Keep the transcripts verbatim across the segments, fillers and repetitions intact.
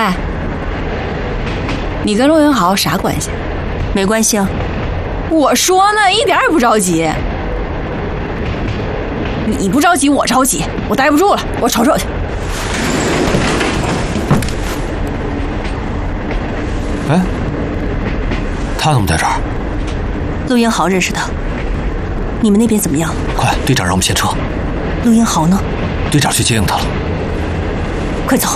哎，你跟陆云豪啥关系？ 没关系啊。 我说呢，一点也不着急。你不着急，我着急，我待不住了，我瞅瞅去。 哎，他怎么在这儿？ 陆云豪认识他。你们那边怎么样？ 快，队长让我们先撤。 陆云豪呢？ 队长去接应他了。 快走。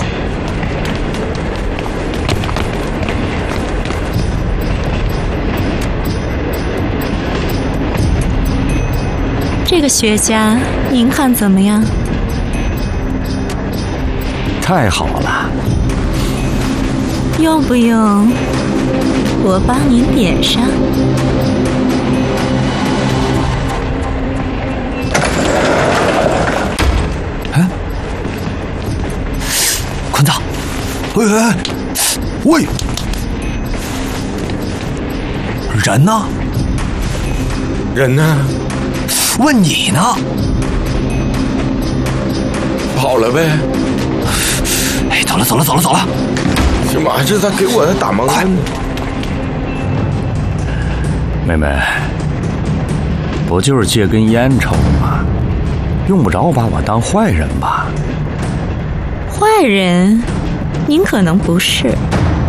这个学家您看怎么样？ 太好了。 用不用我帮您点上？ 哎，坤子，喂喂喂，人呢？ 人呢？ 问你呢？ 跑了呗。 哎，走了走了走了走了。 这妈，这咋给我打蒙呢？ 妹妹，不就是借根烟抽吗？用不着把我当坏人吧？ 坏人，您可能不是。